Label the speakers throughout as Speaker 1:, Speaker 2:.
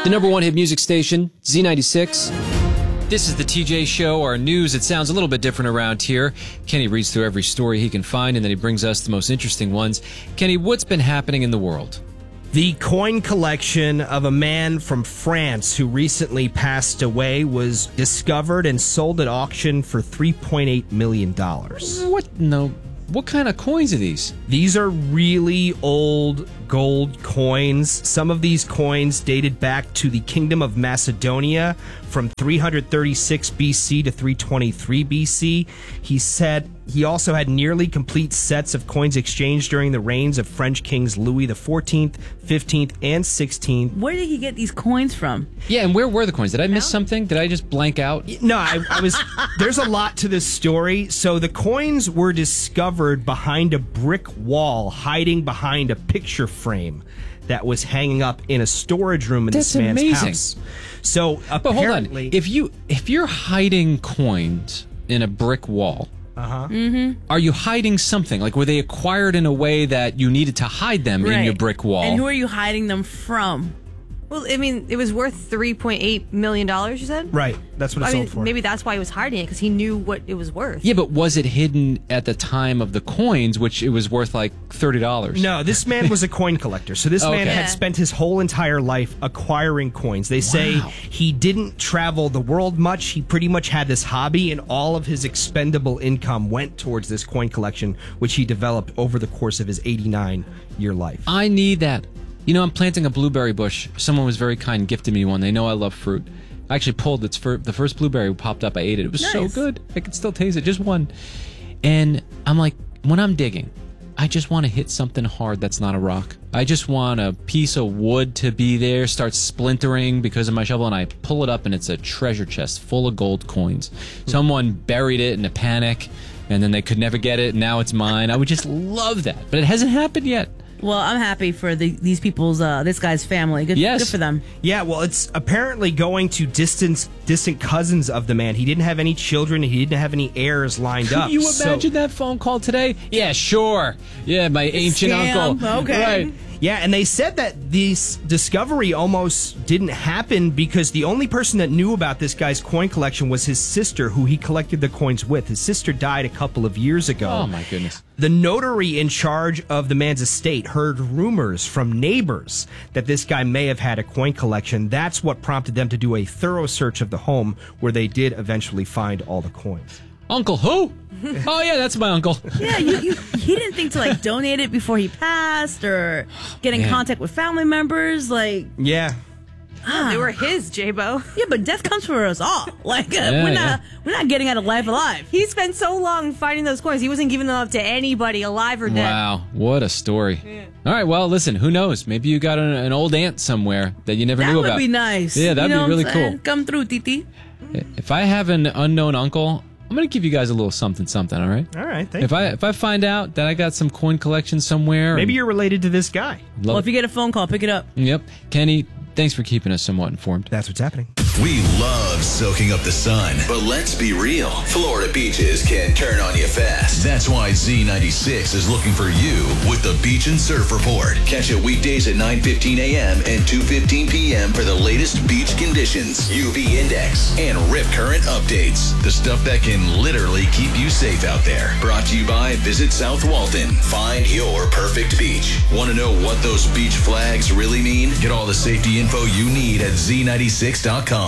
Speaker 1: The number one hit music station, Z96. This is the TJ Show, our news. It sounds a little bit different around here. Kenny reads through every story he can find, and then he brings us the most interesting ones. Kenny, what's been happening in the world?
Speaker 2: The coin collection of a man from France who recently passed away was discovered and sold at auction for $3.8 million.
Speaker 1: What? No. What kind of coins are these?
Speaker 2: These are really old gold coins. Some of these coins dated back to the Kingdom of Macedonia from 336 BC to 323 BC. He said he also had nearly complete sets of coins exchanged during the reigns of French kings Louis XIV, 15th, and 16th.
Speaker 3: Where did he get these coins from?
Speaker 1: Yeah, and where were the coins? Did I miss something? Did I just blank out?
Speaker 2: No, I was. There's a lot to this story. So the coins were discovered behind a brick wall, hiding behind a picture frame that was hanging up in a storage room in this man's
Speaker 1: amazing.
Speaker 2: house. So
Speaker 1: But hold on.
Speaker 2: apparently,
Speaker 1: If you're hiding coins in a brick wall, are you hiding something? Like, were they acquired in a way that you needed to hide them in your brick wall?
Speaker 3: And who are you hiding them from?
Speaker 4: Well, I mean, it was worth $3.8 million, you said?
Speaker 2: right, that's what it sold for.
Speaker 4: Maybe that's why he was hiding it, because he knew what it was worth.
Speaker 1: Yeah, but was it hidden at the time of the coins, which it was worth like $30?
Speaker 2: No, this man was a coin collector. So this man
Speaker 1: Okay.
Speaker 2: had spent his whole entire life acquiring coins. They say he didn't travel the world much. He pretty much had this hobby, and all of his expendable income went towards this coin collection, which he developed over the course of his 89-year life.
Speaker 1: I need that. You know, I'm planting a blueberry bush. Someone was very kind and gifted me one. They know I love fruit. I actually pulled the first blueberry popped up. I ate it. It was so
Speaker 3: Nice.
Speaker 1: good. I could still taste it. Just one. And I'm like, when I'm digging, I just want to hit something hard that's not a rock. I just want a piece of wood to be there, start splintering because of my shovel, and I pull it up, and it's a treasure chest full of gold coins. Someone buried it in a panic, and then they could never get it, and now it's mine. I would just love that. But it hasn't happened yet.
Speaker 3: Well, I'm happy for these people's, this guy's family. Good for them.
Speaker 2: Yeah, well, it's apparently going to distant cousins of the man. He didn't have any children. He didn't have any heirs lined up.
Speaker 1: Can you imagine that phone call today? Yeah, sure. Yeah, my ancient
Speaker 3: Scam.
Speaker 1: uncle.
Speaker 3: Okay.
Speaker 1: Right.
Speaker 2: Yeah, and they said that this discovery almost didn't happen because the only person that knew about this guy's coin collection was his sister, who he collected the coins with. His sister died a couple of years ago.
Speaker 1: Oh, my goodness.
Speaker 2: The notary in charge of the man's estate heard rumors from neighbors that this guy may have had a coin collection. That's what prompted them to do a thorough search of the home, where they did eventually find all the coins.
Speaker 1: Uncle who? Oh, yeah, that's my uncle.
Speaker 3: Yeah, he didn't think to donate it before he passed or get in
Speaker 1: Man.
Speaker 3: contact with family members.
Speaker 2: Yeah.
Speaker 4: They were his, J-Bo.
Speaker 3: Yeah, but death comes for us all.
Speaker 1: Yeah.
Speaker 3: We're not getting out of life alive.
Speaker 4: He spent so long finding those coins. He wasn't giving them up to anybody, alive or dead.
Speaker 1: Wow, what a story. Yeah. All right, well, listen, who knows? Maybe you got an old aunt somewhere that you never knew about.
Speaker 3: That would be nice.
Speaker 1: Yeah, that'd
Speaker 3: You know
Speaker 1: be really
Speaker 3: what I'm saying?
Speaker 1: cool.
Speaker 3: Come through, Titi.
Speaker 1: If I have an unknown uncle, I'm going to give you guys a little something, all right?
Speaker 2: All right, thank
Speaker 1: If
Speaker 2: you.
Speaker 1: I find out that I got some coin collection somewhere.
Speaker 2: Maybe you're related to this guy.
Speaker 3: Well, if you get a phone call, pick it up.
Speaker 1: Yep. Kenny, thanks for keeping us somewhat informed.
Speaker 2: That's what's happening.
Speaker 5: We love soaking up the sun, but let's be real. Florida beaches can turn on you fast. That's why Z96 is looking for you with the Beach and Surf Report. Catch it weekdays at 9:15 a.m. and 2:15 p.m. for the latest beach conditions, UV index, and rip current updates. The stuff that can literally keep you safe out there. Brought to you by Visit South Walton. Find your perfect beach. Want to know what those beach flags really mean? Get all the safety info you need at Z96.com.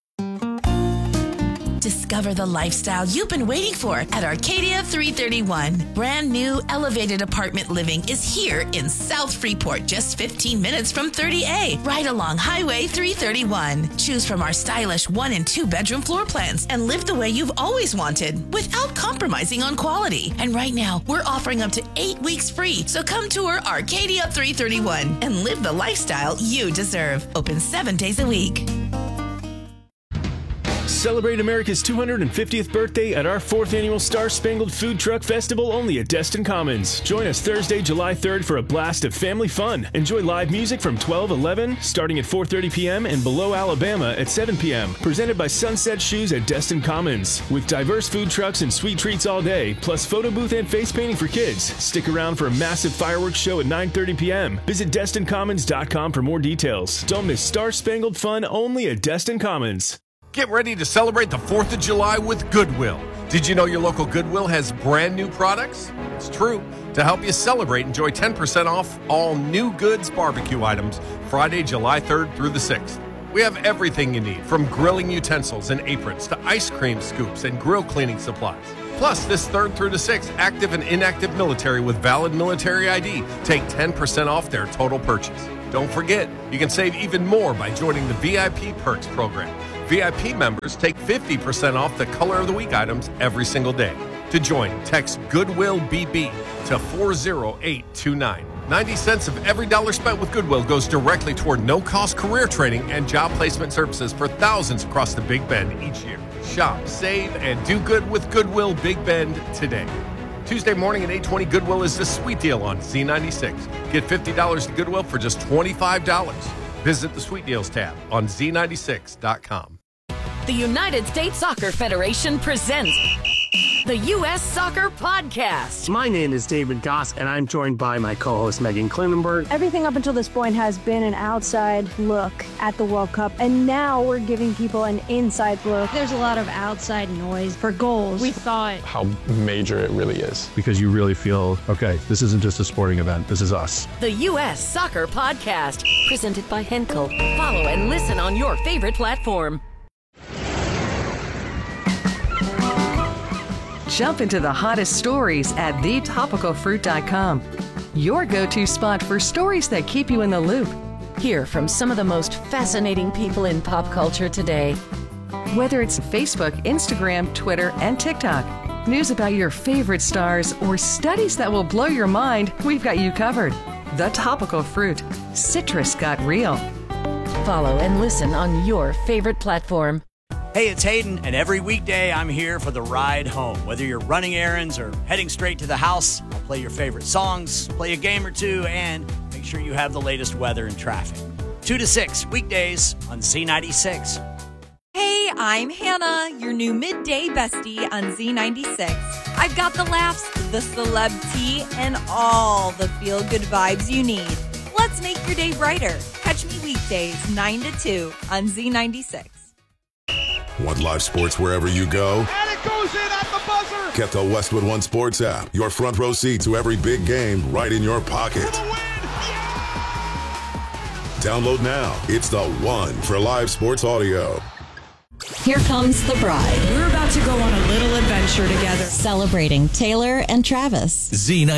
Speaker 6: Discover the lifestyle you've been waiting for at Arcadia 331. Brand new elevated apartment living is here in South Freeport, just 15 minutes from 30A, right along Highway 331. Choose from our stylish 1 and 2 bedroom floor plans and live the way you've always wanted without compromising on quality. And right now, we're offering up to 8 weeks free. So come tour Arcadia 331 and live the lifestyle you deserve. Open 7 days a week.
Speaker 7: Celebrate America's 250th birthday at our 4th annual Star Spangled Food Truck Festival only at Destin Commons. Join us Thursday, July 3rd for a blast of family fun. Enjoy live music from 12:11, starting at 4:30 p.m. and Below Alabama at 7 p.m. Presented by Sunset Shoes at Destin Commons. With diverse food trucks and sweet treats all day, plus photo booth and face painting for kids. Stick around for a massive fireworks show at 9:30 p.m. Visit DestinCommons.com for more details. Don't miss Star Spangled Fun only at Destin Commons.
Speaker 8: Get ready to celebrate the 4th of July with Goodwill. Did you know your local Goodwill has brand new products? It's true. To help you celebrate, enjoy 10% off all new goods barbecue items Friday, July 3rd through the 6th. We have everything you need, from grilling utensils and aprons to ice cream scoops and grill cleaning supplies. Plus, this 3rd through the 6th, active and inactive military with valid military ID take 10% off their total purchase. Don't forget, you can save even more by joining the VIP Perks program. VIP members take 50% off the Color of the Week items every single day. To join, text Goodwill BB to 40829. 90 cents of every dollar spent with Goodwill goes directly toward no-cost career training and job placement services for thousands across the Big Bend each year. Shop, save, and do good with Goodwill Big Bend today. Tuesday morning at 8:20, Goodwill is the sweet deal on Z96. Get $50 to Goodwill for just $25. Visit the Sweet Deals tab on Z96.com.
Speaker 9: The United States Soccer Federation presents the U.S. Soccer Podcast.
Speaker 10: My name is David Goss, and I'm joined by my co-host Megan Klinenberg.
Speaker 11: Everything up until this point has been an outside look at the World Cup, and now we're giving people an inside look. There's a lot of outside noise for goals. We thought
Speaker 12: how major it really is.
Speaker 13: Because you really feel, okay, this isn't just a sporting event, this is us.
Speaker 9: The U.S. Soccer Podcast, presented by Henkel. Follow and listen on your favorite platform.
Speaker 14: Jump into the hottest stories at thetopicalfruit.com. Your go-to spot for stories that keep you in the loop.
Speaker 9: Hear from some of the most fascinating people in pop culture today.
Speaker 14: Whether it's Facebook, Instagram, Twitter, and TikTok, news about your favorite stars, or studies that will blow your mind, we've got you covered. The Topical Fruit. Citrus got real.
Speaker 9: Follow and listen on your favorite platform.
Speaker 15: Hey, it's Hayden, and every weekday I'm here for the ride home. Whether you're running errands or heading straight to the house, I'll play your favorite songs, play a game or two, and make sure you have the latest weather and traffic. 2 to 6, weekdays on Z96.
Speaker 16: Hey, I'm Hannah, your new midday bestie on Z96. I've got the laughs, the celeb tea, and all the feel-good vibes you need. Let's make your day brighter. Catch me weekdays 9 to 2 on Z96.
Speaker 17: Want live sports wherever you go?
Speaker 18: And it goes in at the buzzer!
Speaker 17: Get the Westwood One Sports app. Your front row seat to every big game right in your pocket.
Speaker 18: For the win! Yeah!
Speaker 17: Download now. It's the one for live sports audio.
Speaker 19: Here comes the bride.
Speaker 20: We're about to go on a little adventure together.
Speaker 19: Celebrating Taylor and Travis.
Speaker 5: Z90.